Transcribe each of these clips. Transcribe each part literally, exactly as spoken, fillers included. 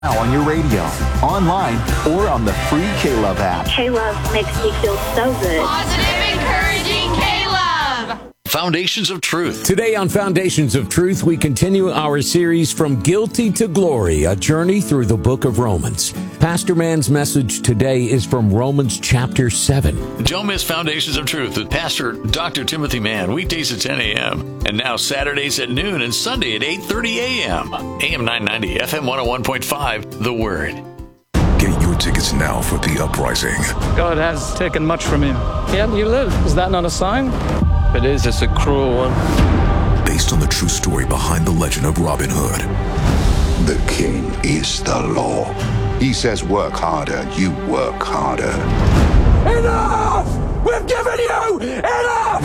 Now on your radio, online, or on the free K-Love app. K-Love makes me feel so good. Positive, encouraging K-Love. Foundations of Truth. Today on Foundations of Truth, we continue our series From Guilty to Glory, a journey through the book of Romans. Pastor Mann's message today is from Romans chapter seven. Don't miss Foundations of Truth with Pastor Doctor Timothy Mann, weekdays at ten a.m. and now Saturdays at noon and Sunday at eight thirty a.m. A M nine ninety, F M one oh one point five, The Word. Get your tickets now for The Uprising. God has taken much from you, yet you live. Is that not a sign? It is. It's a cruel one. Based on the true story behind the legend of Robin Hood. The king is the law. He says work harder, you work harder. Enough! We've given you enough!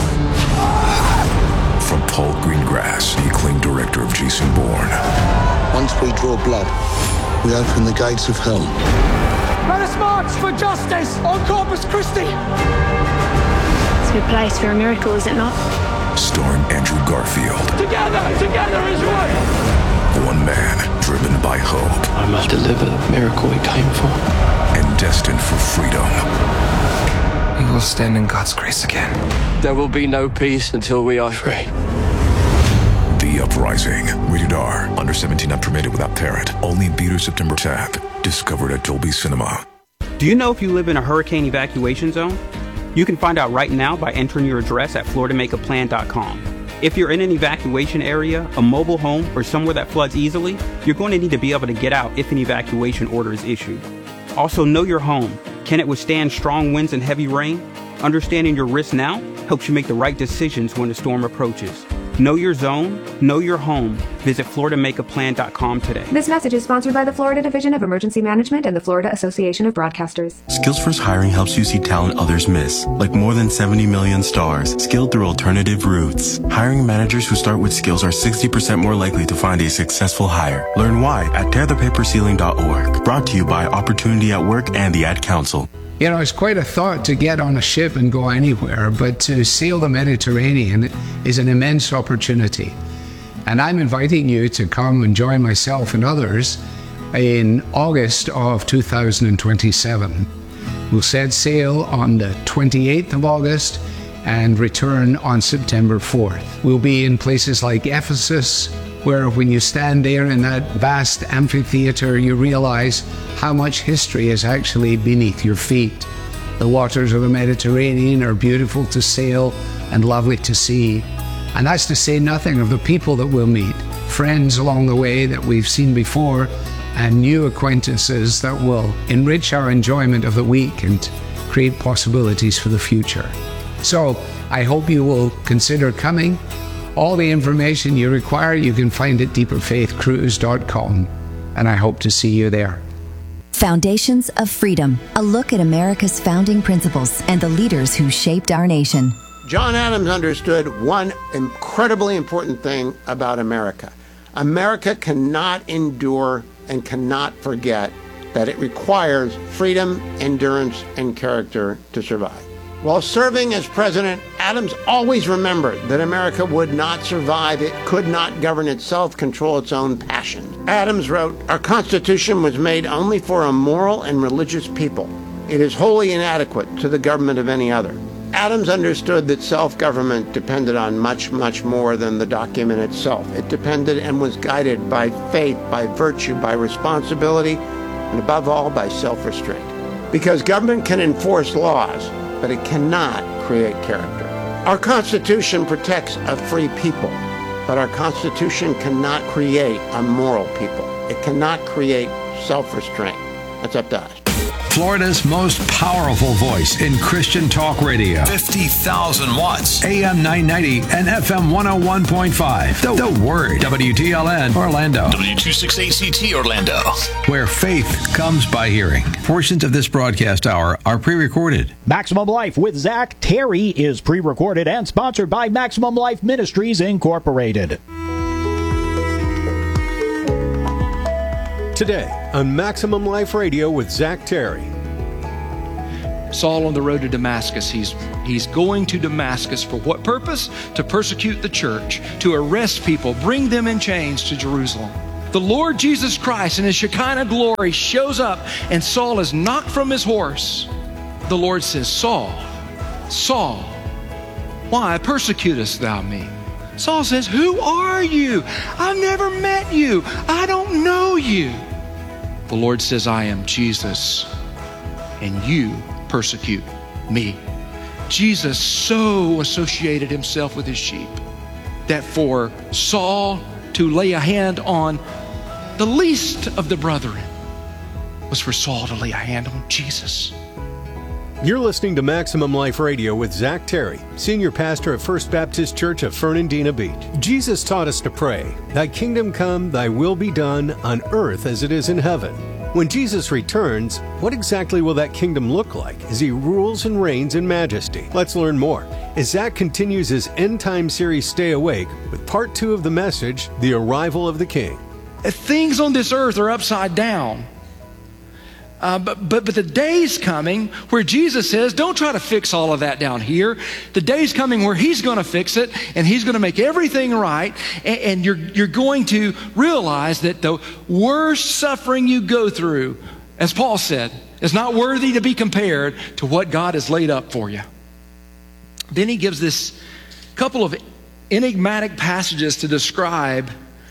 From Paul Greengrass, the acclaimed director of Jason Bourne. Once we draw blood, we open the gates of hell. Let us march for justice on Corpus Christi! It's a good place for a miracle, is it not? Starring Andrew Garfield. Together, together is one! One man driven by hope. I must deliver the miracle we came for. And destined for freedom. We will stand in God's grace again. There will be no peace until we are free. The Uprising. Rated R. Under seventeen, not permitted without parent. Only in theaters September tenth. Discovered at Dolby Cinema. Do you know if you live in a hurricane evacuation zone? You can find out right now by entering your address at florida make a plan dot com. If you're in an evacuation area, a mobile home, or somewhere that floods easily, you're going to need to be able to get out if an evacuation order is issued. Also, know your home. Can it withstand strong winds and heavy rain? Understanding your risk now helps you make the right decisions when the storm approaches. Know your zone, know your home. Visit florida make a plan dot com today. This message is sponsored by the Florida Division of Emergency Management and the Florida Association of Broadcasters. Skills First Hiring helps you see talent others miss, like more than seventy million stars, skilled through alternative routes. Hiring managers who start with skills are sixty percent more likely to find a successful hire. Learn why at tear the paper ceiling dot org. Brought to you by Opportunity at Work and the Ad Council. You know, it's quite a thought to get on a ship and go anywhere, but to sail the Mediterranean is an immense opportunity. And I'm inviting you to come and join myself and others in August of two thousand twenty-seven. We'll set sail on the twenty-eighth of August and return on September fourth. We'll be in places like Ephesus, where when you stand there in that vast amphitheater, you realize how much history is actually beneath your feet. The waters of the Mediterranean are beautiful to sail and lovely to see. And that's to say nothing of the people that we'll meet, friends along the way that we've seen before, and new acquaintances that will enrich our enjoyment of the week and create possibilities for the future. So I hope you will consider coming. All the information you require you can find at deeper faith cruise dot com, and I hope to see you there. Foundations of Freedom, a look at America's founding principles and the leaders who shaped our nation. John Adams understood one incredibly important thing about America. America cannot endure and cannot forget that it requires freedom, endurance, and character to survive. While serving as president, Adams always remembered that America would not survive, it could not govern itself, control its own passions. Adams wrote, "Our Constitution was made only for a moral and religious people. It is wholly inadequate to the government of any other." Adams understood that self-government depended on much, much more than the document itself. It depended and was guided by faith, by virtue, by responsibility, and above all, by self-restraint. Because government can enforce laws, but it cannot create character. Our Constitution protects a free people, but our Constitution cannot create a moral people. It cannot create self-restraint. That's up to us. Florida's most powerful voice in Christian talk radio. fifty thousand watts. A M nine ninety and F M one oh one point five. The, the Word. W T L N Orlando. W twenty-six A C T Orlando. Where faith comes by hearing. Portions of this broadcast hour are pre-recorded. Maximum Life with Zach Terry is pre-recorded and sponsored by Maximum Life Ministries Incorporated. Today on Maximum Life Radio with Zach Terry. Saul on the road to Damascus. He's he's going to Damascus for what purpose? To persecute the church, to arrest people, bring them in chains to Jerusalem. the Lord Jesus Christ in his Shekinah glory shows up and Saul is knocked from his horse, the Lord says, Saul, Saul, why persecutest thou me? Saul says, who are you? I've never met you. I don't know you. The Lord says, I am Jesus, and you persecute me. Jesus so associated himself with his sheep that for Saul to lay a hand on the least of the brethren was for Saul to lay a hand on Jesus. You're listening to Maximum Life Radio with Zach Terry, Senior Pastor of First Baptist Church of Fernandina Beach. Jesus taught us to pray, Thy kingdom come, Thy will be done on earth as it is in heaven. When Jesus returns, what exactly will that kingdom look like as he rules and reigns in majesty? Let's learn more as Zach continues his End Time series Stay Awake with part two of the message, The Arrival of the King. Things on this earth are upside down. Uh, but, but, but the day's coming where Jesus says, don't try to fix all of that down here. The day's coming where he's going to fix it and he's going to make everything right. And, and you're, you're going to realize that the worst suffering you go through, as Paul said, is not worthy to be compared to what God has laid up for you. Then he gives this couple of enigmatic passages to describe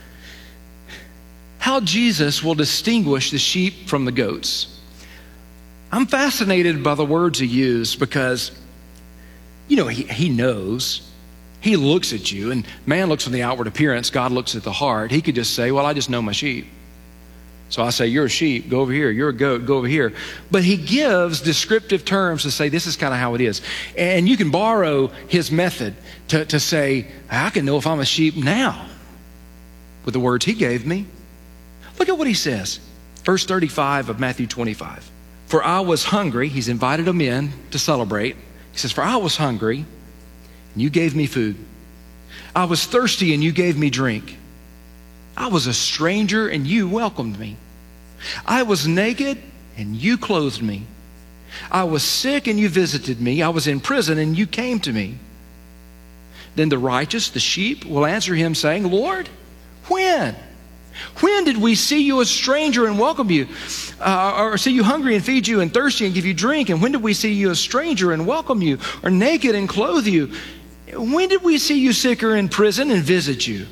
how Jesus will distinguish the sheep from the goats. I'm fascinated by the words he used because, you know, he, he knows. He looks at you, and man looks on the outward appearance, God looks at the heart. He could just say, well, I just know my sheep. So I say, you're a sheep, go over here. You're a goat, go over here. But he gives descriptive terms to say, this is kind of how it is. And you can borrow his method to, to say, I can know if I'm a sheep now with the words he gave me. Look at what he says. Verse thirty-five of Matthew twenty-five. For I was hungry. He's invited them in to celebrate. He says, for I was hungry, and you gave me food. I was thirsty, and you gave me drink. I was a stranger, and you welcomed me. I was naked, and you clothed me. I was sick, and you visited me. I was in prison, and you came to me. Then the righteous, the sheep, will answer him, saying, Lord, when? When did we see you a stranger and welcome you? Uh, or see you hungry and feed you, and thirsty and give you drink? And when did we see you a stranger and welcome you? Or naked and clothe you? When did we see you sick or in prison and visit you?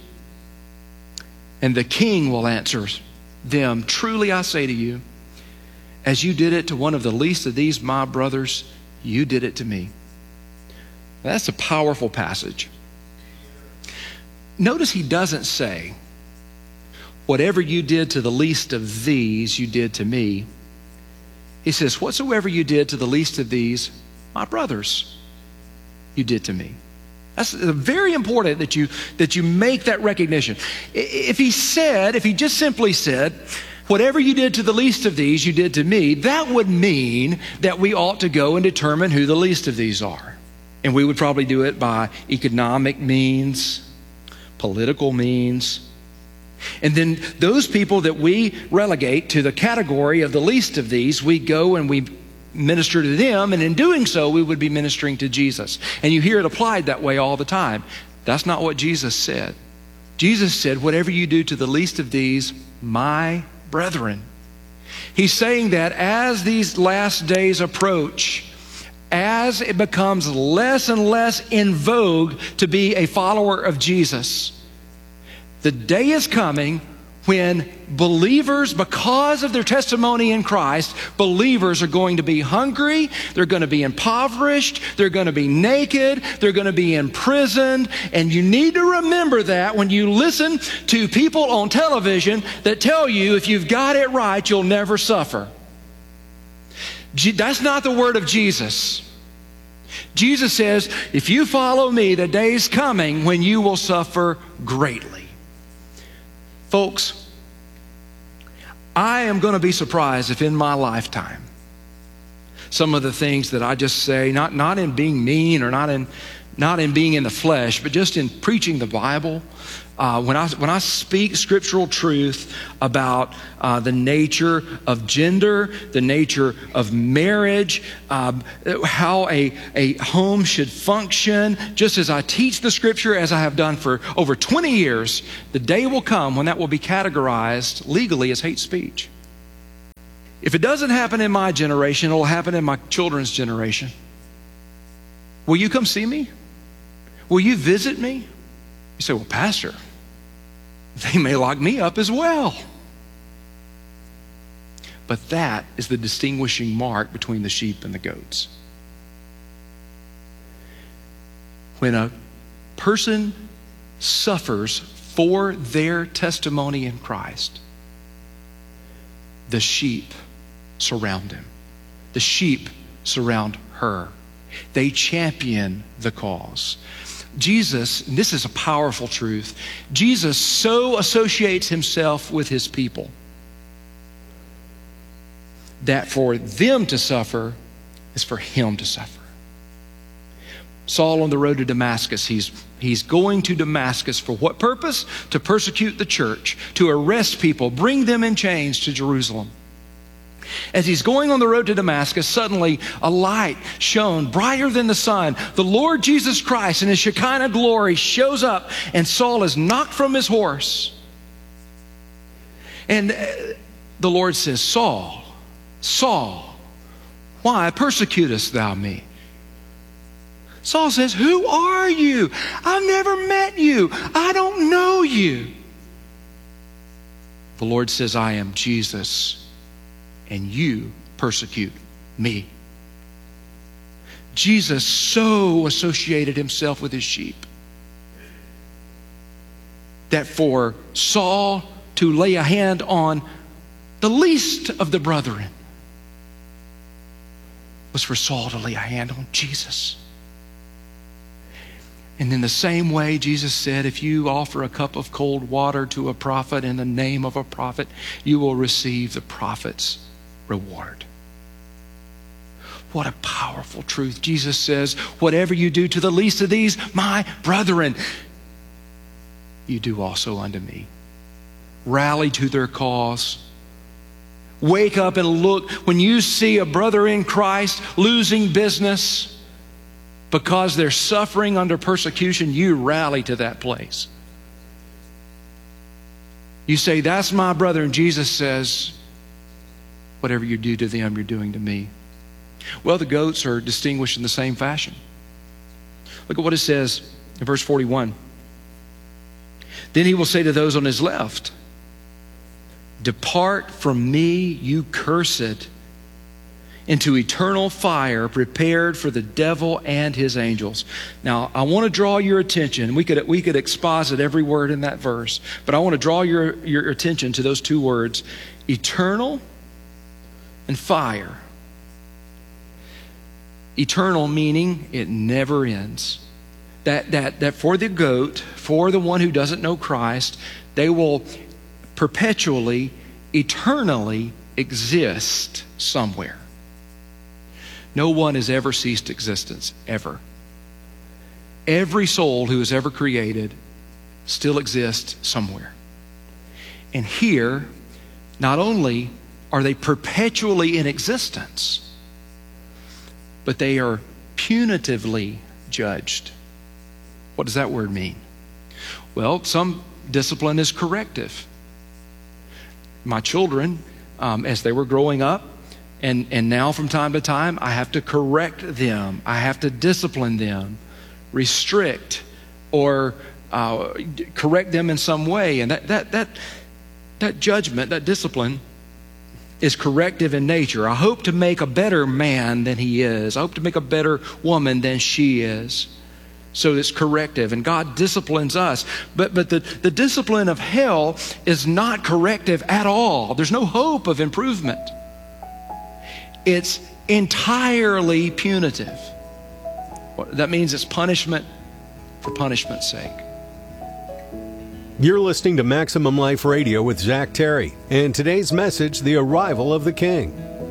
And the king will answer them, truly I say to you, as you did it to one of the least of these my brothers, you did it to me. That's a powerful passage. Notice he doesn't say, whatever you did to the least of these, you did to me. He says, whatsoever you did to the least of these, my brothers, you did to me. That's very important that you, that you make that recognition. If he said, if he just simply said, whatever you did to the least of these, you did to me, that would mean that we ought to go and determine who the least of these are. And we would probably do it by economic means, political means. And then those people that we relegate to the category of the least of these, we go and we minister to them, and in doing so, we would be ministering to Jesus. And you hear it applied that way all the time. That's not what Jesus said. Jesus said, whatever you do to the least of these, my brethren. He's saying that as these last days approach, as it becomes less and less in vogue to be a follower of Jesus, the day is coming when believers, because of their testimony in Christ, believers are going to be hungry, they're going to be impoverished, they're going to be naked, they're going to be imprisoned. And you need to remember that when you listen to people on television that tell you if you've got it right, you'll never suffer. That's not the word of Jesus. Jesus says, if you follow me, the day's coming when you will suffer greatly. Folks, I am going to be surprised if in my lifetime some of the things that I just say, not, not in being mean or not in not in being in the flesh, but just in preaching the Bible. Uh, when I when I speak scriptural truth about uh, the nature of gender, the nature of marriage, uh, how a, a home should function, just as I teach the scripture as I have done for over twenty years, the day will come when that will be categorized legally as hate speech. If it doesn't happen in my generation, it will happen in my children's generation. Will you come see me? Will you visit me? You say, well, Pastor, they may lock me up as well. But that is the distinguishing mark between the sheep and the goats. When a person suffers for their testimony in Christ, the sheep surround him. The sheep surround her. They champion the cause. Jesus, and this is a powerful truth, Jesus so associates himself with his people that for them to suffer is for him to suffer. Saul on the road to Damascus, he's, he's going to Damascus for what purpose? To persecute the church, to arrest people, bring them in chains to Jerusalem. As he's going on the road to Damascus, suddenly a light shone brighter than the sun. The Lord Jesus Christ in his Shekinah glory shows up, and Saul is knocked from his horse. And the Lord says, Saul, Saul, why persecutest thou me? Saul says, who are you? I've never met you. I don't know you. The Lord says, I am Jesus, and you persecute me. Jesus so associated himself with his sheep that for Saul to lay a hand on the least of the brethren was for Saul to lay a hand on Jesus. And in the same way, Jesus said, if you offer a cup of cold water to a prophet in the name of a prophet, you will receive the prophet's reward. What a powerful truth. Jesus says, whatever you do to the least of these, my brethren, you do also unto me. Rally to their cause. Wake up and look. When you see a brother in Christ losing business because they're suffering under persecution, you rally to that place. You say, that's my brother, and Jesus says, whatever you do to them, you're doing to me. Well, the goats are distinguished in the same fashion. Look at what it says in verse forty-one. Then he will say to those on his left, depart from me, you cursed, into eternal fire prepared for the devil and his angels. Now, I want to draw your attention. We could, we could exposit every word in that verse, but I want to draw your, your attention to those two words, eternal and fire. Eternal meaning it never ends. That, that, that for the goat, for the one who doesn't know Christ, they will perpetually, eternally exist somewhere. No one has ever ceased existence, ever. Every soul who is ever created still exists somewhere. And here, not only are they perpetually in existence, but they are punitively judged. What does that word mean? Well, some discipline is corrective. My children, um, as they were growing up, and, and now from time to time, I have to correct them. I have to discipline them, restrict, or uh, correct them in some way. And that, that, that, that judgment, that discipline, is corrective in nature. I hope to make a better man than he is. I hope to make a better woman than she is. So it's corrective, and God disciplines us. But but the, the discipline of hell is not corrective at all. There's no hope of improvement. It's entirely punitive. That means it's punishment for punishment's sake. You're listening to Maximum Life Radio with Zach Terry, and today's message, the arrival of the King.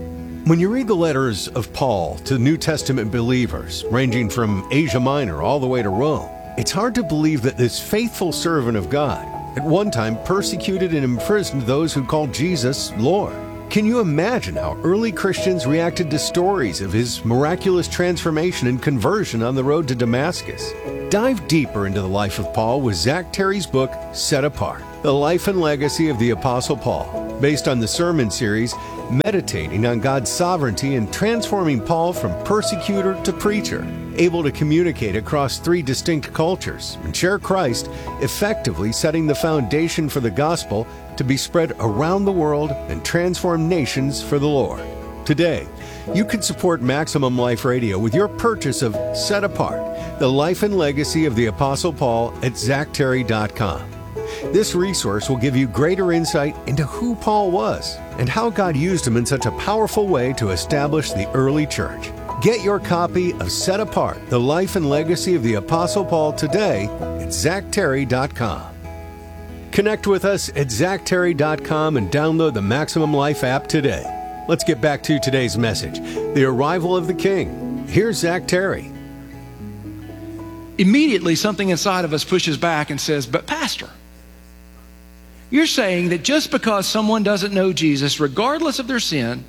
When you read the letters of Paul to New Testament believers, ranging from Asia Minor all the way to Rome, it's hard to believe that this faithful servant of God at one time persecuted and imprisoned those who called Jesus Lord. Can you imagine how early Christians reacted to stories of his miraculous transformation and conversion on the road to Damascus? Dive deeper into the life of Paul with Zach Terry's book, Set Apart, The Life and Legacy of the Apostle Paul, based on the sermon series meditating on God's sovereignty and transforming Paul from persecutor to preacher, able to communicate across three distinct cultures and share Christ, effectively setting the foundation for the gospel to be spread around the world and transform nations for the Lord. Today, you can support Maximum Life Radio with your purchase of Set Apart, The Life and Legacy of the Apostle Paul at zach terry dot com. This resource will give you greater insight into who Paul was and how God used him in such a powerful way to establish the early church. Get your copy of Set Apart, The Life and Legacy of the Apostle Paul today at zach terry dot com. Connect with us at zach terry dot com and download the Maximum Life app today. Let's get back to today's message, the arrival of the King. Here's Zach Terry. Immediately, something inside of us pushes back and says, but Pastor, you're saying that just because someone doesn't know Jesus, regardless of their sin,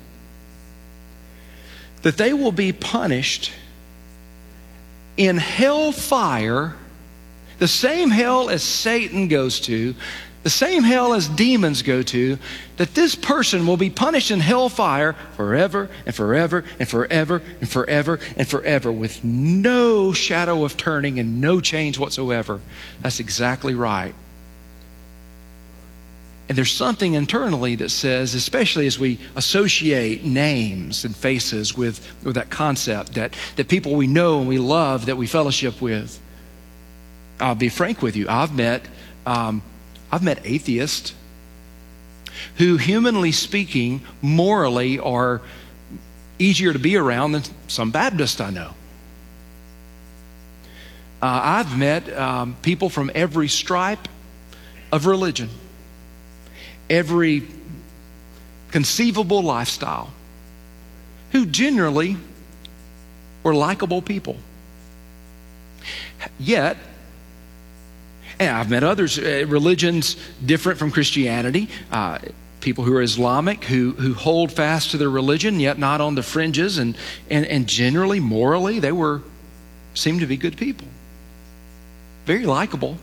that they will be punished in hell fire, the same hell as Satan goes to, the same hell as demons go to, that this person will be punished in hell fire forever and forever and forever and forever and forever with no shadow of turning and no change whatsoever. That's exactly right. And there's something internally that says, especially as we associate names and faces with, with that concept, that, that people we know and we love, that we fellowship with. I'll be frank with you. I've met, um, I've met atheists who, humanly speaking, morally are easier to be around than some Baptists I know. Uh, I've met um, people from every stripe of religion, every conceivable lifestyle, who generally were likable people. Yet, and I've met others, uh, religions different from Christianity, uh, people who are Islamic, who who hold fast to their religion, yet not on the fringes, and and, and generally, morally, they were seemed to be good people. Very likable.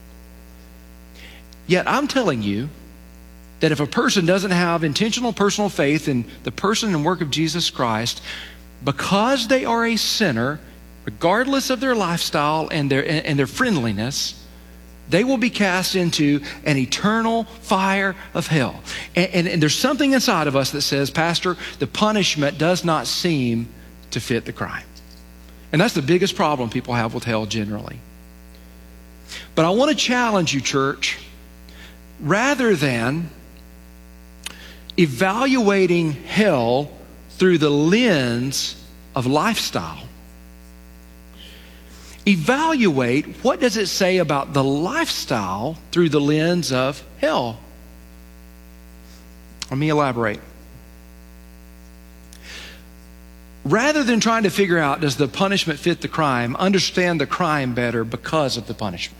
Yet I'm telling you that if a person doesn't have intentional personal faith in the person and work of Jesus Christ, because they are a sinner, regardless of their lifestyle and their and their friendliness, they will be cast into an eternal fire of hell. And, and, and there's something inside of us that says, Pastor, the punishment does not seem to fit the crime. And that's the biggest problem people have with hell generally. But I want to challenge you, church, rather than evaluating hell through the lens of lifestyle, evaluate what does it say about the lifestyle through the lens of hell. Let me elaborate. Rather than trying to figure out does the punishment fit the crime, understand the crime better because of the punishment.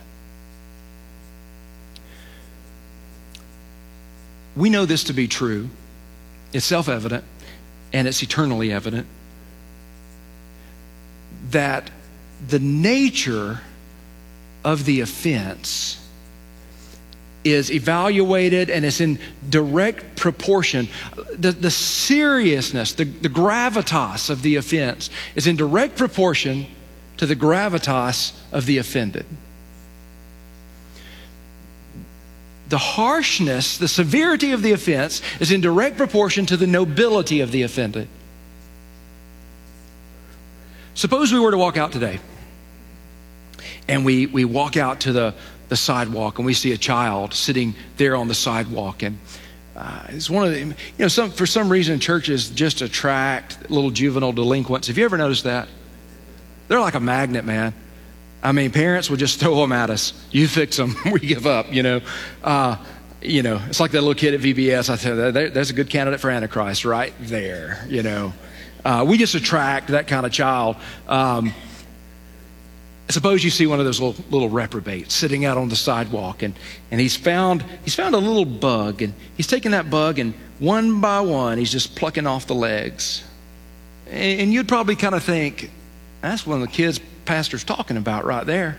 We know this to be true. It's self-evident and it's eternally evident that the nature of the offense is evaluated and it's in direct proportion. The, the seriousness, the, the gravitas of the offense is in direct proportion to the gravitas of the offended. The harshness, the severity of the offense is in direct proportion to the nobility of the offended. Suppose we were to walk out today and we, we walk out to the, the sidewalk and we see a child sitting there on the sidewalk, and uh, it's one of the, you know, some, for some reason churches just attract little juvenile delinquents. Have you ever noticed that? They're like a magnet, man. I mean, parents would just throw them at us. You fix them, we give up, you know. Uh, you know, it's like that little kid at V B S. I said, there, there's a good candidate for Antichrist right there, you know. Uh, we just attract that kind of child. Um, suppose you see one of those little, little reprobates sitting out on the sidewalk, and, and he's found he's found a little bug, and he's taking that bug, and one by one, he's just plucking off the legs. And, and you'd probably kind of think, that's one of the kids pastor's talking about right there.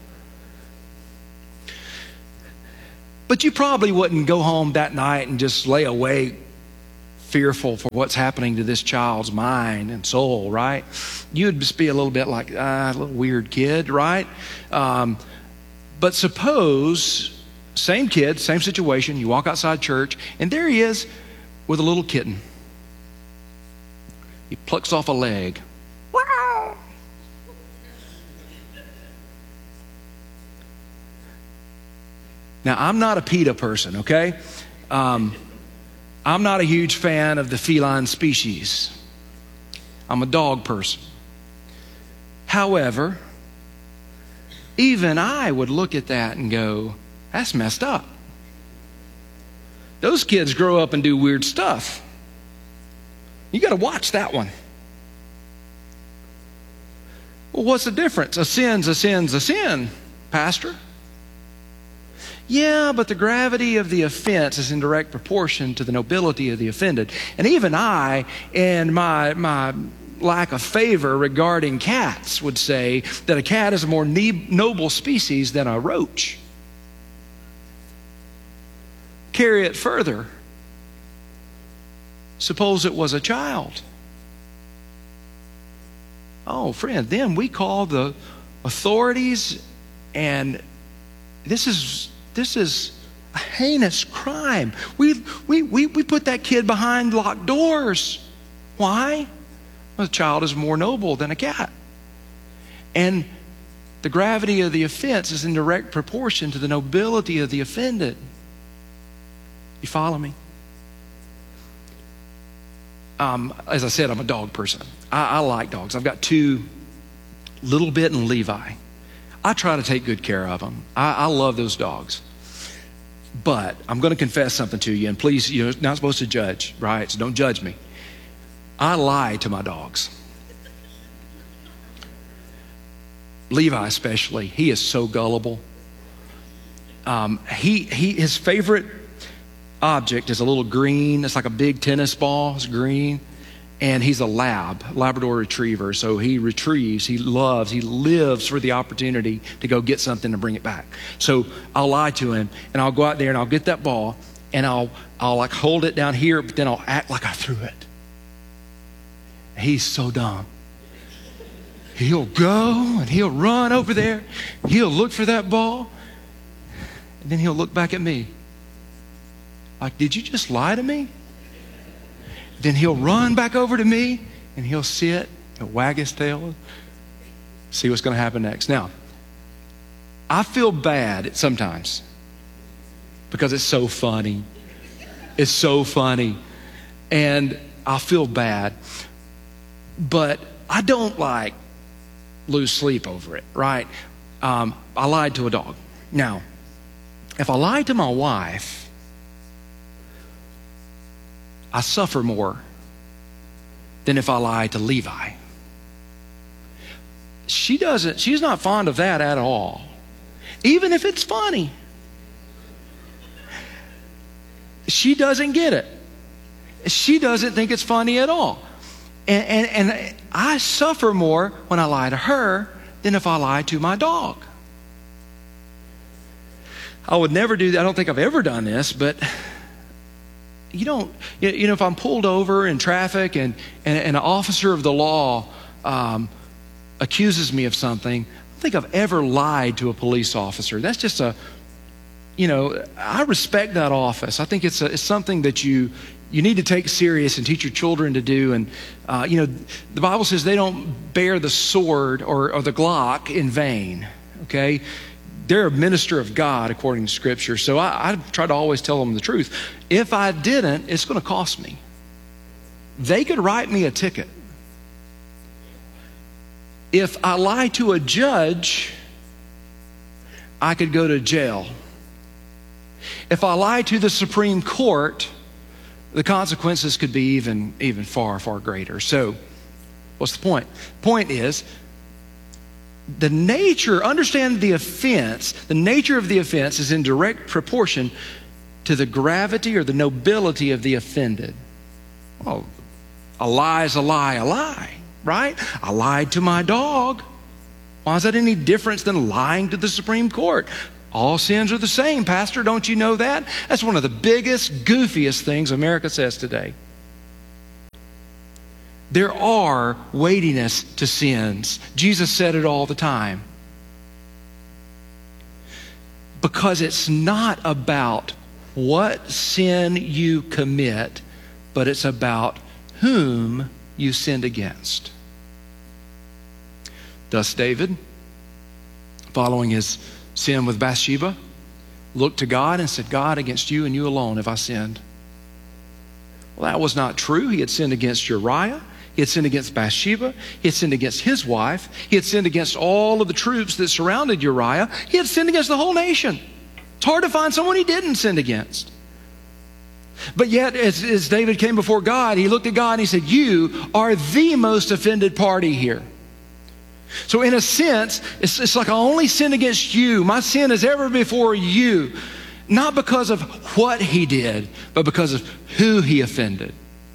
But you probably wouldn't go home that night and just lay awake fearful for what's happening to this child's mind and soul, right? You'd just be a little bit like, ah, a little weird kid, right? Um, but suppose, same kid, same situation, you walk outside church, and there he is with a little kitten. He plucks off a leg. Wow! Now, I'm not a PETA person, okay? Um, I'm not a huge fan of the feline species. I'm a dog person. However, even I would look at that and go, that's messed up. Those kids grow up and do weird stuff. You got to watch that one. Well, what's the difference? A sin's a sin's a sin, Pastor. Yeah, but the gravity of the offense is in direct proportion to the nobility of the offended. And even I, in my, my lack of favor regarding cats, would say that a cat is a more ne- noble species than a roach. Carry it further. Suppose it was a child. Oh, friend, then we call the authorities, and this is this is a heinous crime. We we we we put that kid behind locked doors. Why? Well, the child is more noble than a cat, and the gravity of the offense is in direct proportion to the nobility of the offended. You follow me? Um, as I said, I'm a dog person. I, I like dogs. I've got two, Little Bit and Levi. I try to take good care of them. I, I love those dogs. But I'm going to confess something to you, and please, you're not supposed to judge, right? So don't judge me. I lie to my dogs. Levi especially, he is so gullible. Um, he he his favorite object is a little green. It's like a big tennis ball. It's green. And he's a lab, Labrador retriever. So he retrieves, he loves, he lives for the opportunity to go get something and bring it back. So I'll lie to him, and I'll go out there and I'll get that ball, and I'll I'll like hold it down here, but then I'll act like I threw it. He's so dumb. He'll go and he'll run over there. He'll look for that ball, and then he'll look back at me. Like, did you just lie to me? Then he'll run back over to me, and he'll sit, he'll wag his tail, see what's going to happen next. Now, I feel bad sometimes because it's so funny. It's so funny. And I feel bad. But I don't, like, lose sleep over it, right? Um, I lied to a dog. Now, if I lied to my wife, I suffer more than if I lie to Levi. She doesn't, she's not fond of that at all. Even if it's funny. She doesn't get it. She doesn't think it's funny at all. And, and, and I suffer more when I lie to her than if I lie to my dog. I would never do that. I don't think I've ever done this, but you don't, you know, if I'm pulled over in traffic and, and, and an officer of the law um, accuses me of something, I don't think I've ever lied to a police officer. That's just a, you know, I respect that office. I think it's, a, it's something that you, you need to take serious and teach your children to do. And, uh, you know, the Bible says they don't bear the sword or, or the Glock in vain, okay? They're a minister of God according to Scripture. So I, I try to always tell them the truth. If I didn't, it's going to cost me. They could write me a ticket. If I lie to a judge, I could go to jail. If I lie to the Supreme Court, the consequences could be even, even far, far greater. So, what's the point? Point is, the nature, understand the offense, the nature of the offense is in direct proportion to the gravity or the nobility of the offended. Well, a lie is a lie, a lie, right? I lied to my dog. Why is that any different than lying to the Supreme Court? All sins are the same, Pastor. Don't you know that? That's one of the biggest, goofiest things America says today. There are weightiness to sins. Jesus said it all the time. Because it's not about what sin you commit, but it's about whom you sinned against. Thus David, following his sin with Bathsheba, looked to God and said, God, against you and you alone have I sinned. Well, that was not true. He had sinned against Uriah. He had sinned against Bathsheba. He had sinned against his wife. He had sinned against all of the troops that surrounded Uriah. He had sinned against the whole nation. It's hard to find someone he didn't sin against. But yet, as, as David came before God, he looked at God and he said, you are the most offended party here. So in a sense, it's, it's like I only sin against you. My sin is ever before you. Not because of what he did, but because of who he offended.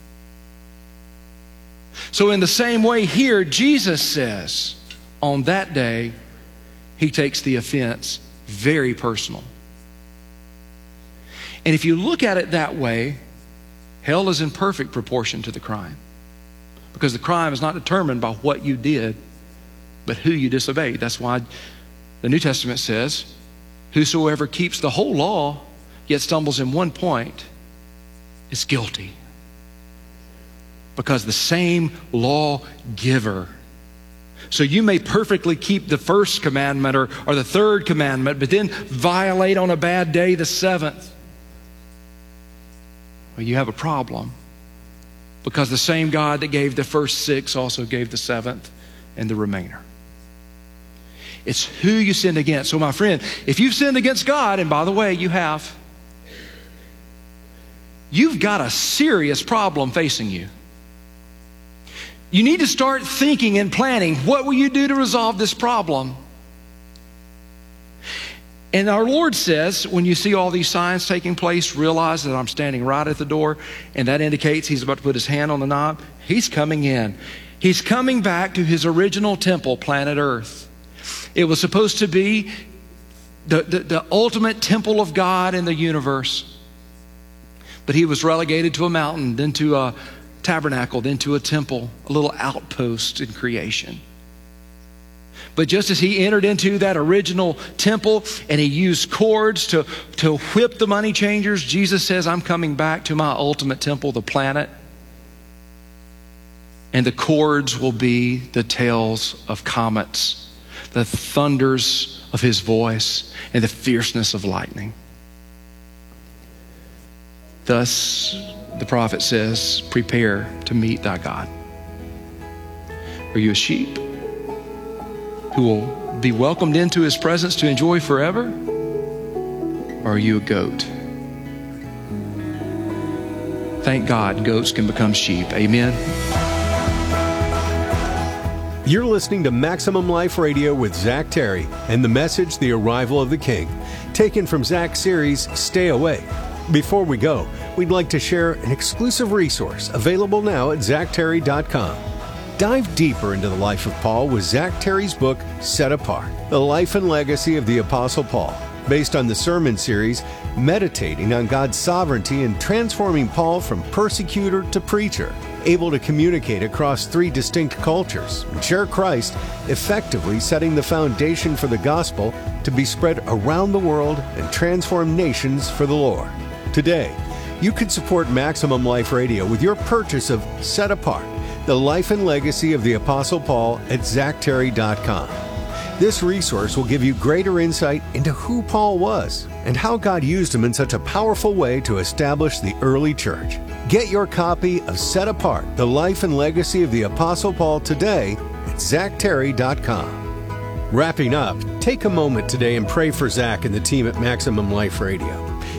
So in the same way here, Jesus says, on that day, he takes the offense very personal. And if you look at it that way, hell is in perfect proportion to the crime. Because the crime is not determined by what you did, but who you disobeyed. That's why the New Testament says, whosoever keeps the whole law, yet stumbles in one point, is guilty. Because the same lawgiver. So you may perfectly keep the first commandment or, or the third commandment, but then violate on a bad day the seventh. Well, you have a problem. Because the same God that gave the first six also gave the seventh and the remainder. It's who you sinned against. So my friend, if you've sinned against God, and by the way, you have, you've got a serious problem facing you. You need to start thinking and planning, what will you do to resolve this problem? And our Lord says, when you see all these signs taking place, realize that I'm standing right at the door, and that indicates he's about to put his hand on the knob. He's coming in. He's coming back to his original temple, planet Earth. It was supposed to be the, the, the ultimate temple of God in the universe. But he was relegated to a mountain, then to a tabernacle, then to a temple, a little outpost in creation. But just as he entered into that original temple and he used cords to, to whip the money changers, Jesus says, I'm coming back to my ultimate temple, the planet. And the cords will be the tails of comets, the thunders of his voice, and the fierceness of lightning. Thus, the prophet says, prepare to meet thy God. Are you a sheep who will be welcomed into his presence to enjoy forever? Or are you a goat? Thank God goats can become sheep. Amen. You're listening to Maximum Life Radio with Zach Terry and the message, The Arrival of the King, taken from Zach's series, Stay Away. Before we go, we'd like to share an exclusive resource available now at zach terry dot com. Dive deeper into the life of Paul with Zach Terry's book, Set Apart, The Life and Legacy of the Apostle Paul, based on the sermon series, meditating on God's sovereignty and transforming Paul from persecutor to preacher, able to communicate across three distinct cultures and share Christ, effectively setting the foundation for the gospel to be spread around the world and transform nations for the Lord. Today, you can support Maximum Life Radio with your purchase of Set Apart, The Life and Legacy of the Apostle Paul at zach terry dot com. This resource will give you greater insight into who Paul was and how God used him in such a powerful way to establish the early church. Get your copy of Set Apart, The Life and Legacy of the Apostle Paul today at zach terry dot com. Wrapping up, take a moment today and pray for Zach and the team at Maximum Life Radio.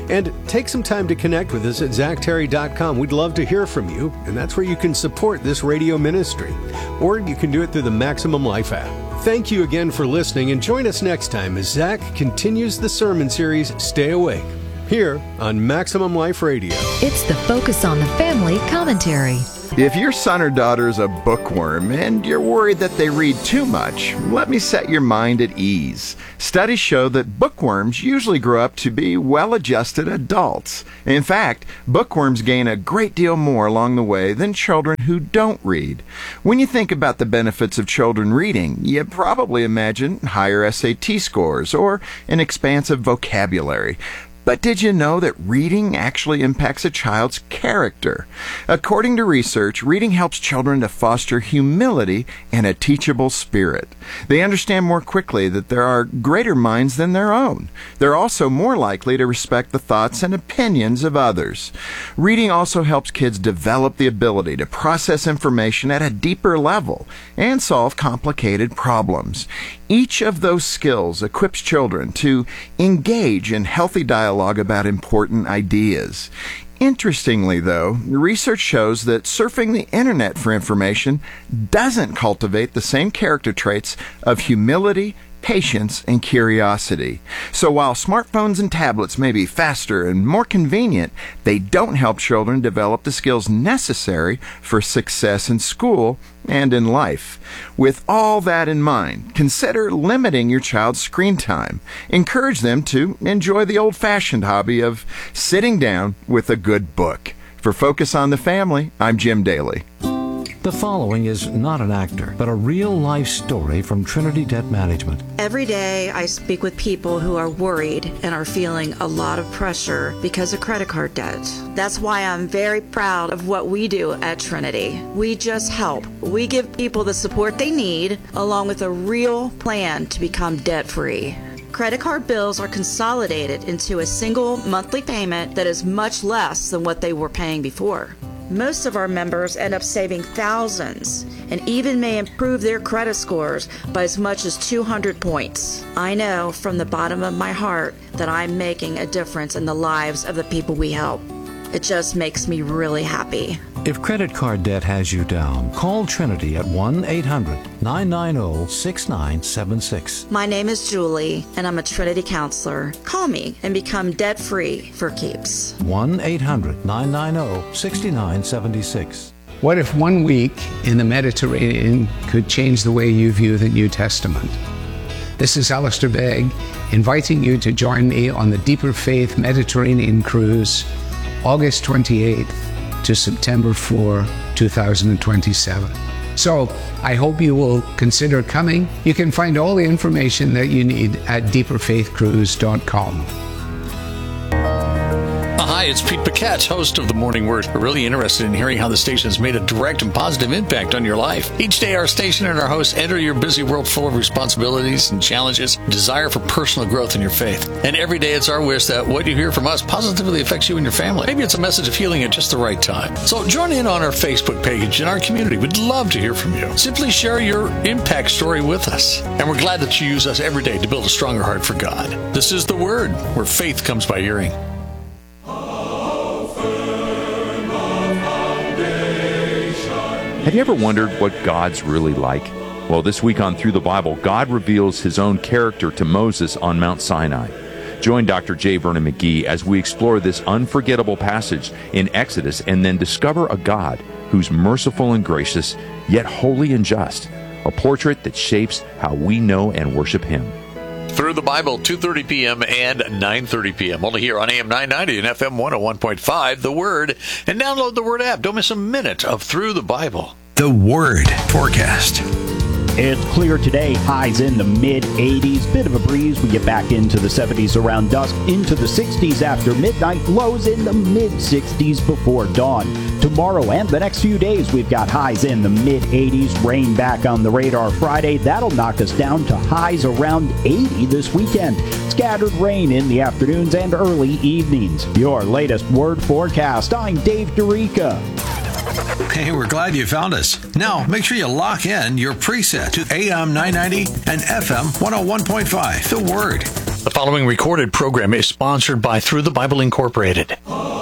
And take some time to connect with us at zach terry dot com. We'd love to hear from you, and that's where you can support this radio ministry. Or you can do it through the Maximum Life app. Thank you again for listening, and join us next time as Zach continues the sermon series, Stay Awake, here on Maximum Life Radio. It's the Focus on the Family commentary. If your son or daughter is a bookworm and you're worried that they read too much, let me set your mind at ease. Studies show that bookworms usually grow up to be well-adjusted adults. In fact, bookworms gain a great deal more along the way than children who don't read. When you think about the benefits of children reading, you probably imagine higher S A T scores or an expansive vocabulary. But did you know that reading actually impacts a child's character? According to research, reading helps children to foster humility and a teachable spirit. They understand more quickly that there are greater minds than their own. They're also more likely to respect the thoughts and opinions of others. Reading also helps kids develop the ability to process information at a deeper level and solve complicated problems. Each of those skills equips children to engage in healthy dialogue about important ideas. Interestingly, though, research shows that surfing the internet for information doesn't cultivate the same character traits of humility, patience, and curiosity. So while smartphones and tablets may be faster and more convenient, they don't help children develop the skills necessary for success in school and in life. With all that in mind, consider limiting your child's screen time. Encourage them to enjoy the old-fashioned hobby of sitting down with a good book. For Focus on the Family, I'm Jim Daly. The following is not an actor, but a real-life story from Trinity Debt Management. Every day I speak with people who are worried and are feeling a lot of pressure because of credit card debt. That's why I'm very proud of what we do at Trinity. We just help. We give people the support they need, along with a real plan to become debt-free. Credit card bills are consolidated into a single monthly payment that is much less than what they were paying before. Most of our members end up saving thousands and even may improve their credit scores by as much as two hundred points. I know from the bottom of my heart that I'm making a difference in the lives of the people we help. It just makes me really happy. If credit card debt has you down, call Trinity at one eight hundred nine nine zero six nine seven six. My name is Julie, and I'm a Trinity counselor. Call me and become debt-free for keeps. one eight hundred nine nine zero six nine seven six. What if one week in the Mediterranean could change the way you view the New Testament? This is Alistair Begg, inviting you to join me on the Deeper Faith Mediterranean Cruise, August twenty-eighth to September fourth, two thousand twenty-seven. So I hope you will consider coming. You can find all the information that you need at deeper faith cruise dot com. Hi, it's Pete Paquette, host of The Morning Word. We're really interested in hearing how the station has made a direct and positive impact on your life. Each day, our station and our hosts enter your busy world full of responsibilities and challenges, desire for personal growth in your faith. And every day, it's our wish that what you hear from us positively affects you and your family. Maybe it's a message of healing at just the right time. So join in on our Facebook page and our community. We'd love to hear from you. Simply share your impact story with us. And we're glad that you use us every day to build a stronger heart for God. This is The Word, where faith comes by hearing. Have you ever wondered what God's really like? Well, this week on Through the Bible, God reveals his own character to Moses on Mount Sinai. Join Doctor J. Vernon McGee as we explore this unforgettable passage in Exodus and then discover a God who's merciful and gracious, yet holy and just, a portrait that shapes how we know and worship him. Through the Bible, two thirty p.m. and nine thirty p.m. Only here on A M nine ninety and F M one oh one point five, The Word. And download the Word app. Don't miss a minute of Through the Bible. The Word forecast. It's clear today, highs in the mid eighties, bit of a breeze. We get back into the seventies around dusk, into the sixties after midnight, lows in the mid sixties before dawn. Tomorrow and the next few days, we've got highs in the mid eighties, rain back on the radar Friday. That'll knock us down to highs around eighty this weekend. Scattered rain in the afternoons and early evenings. Your latest Word forecast. I'm Dave Dorica. Hey, we're glad you found us. Now, make sure you lock in your preset to A M nine ninety and F M one oh one point five, The Word. The following recorded program is sponsored by Through the Bible Incorporated.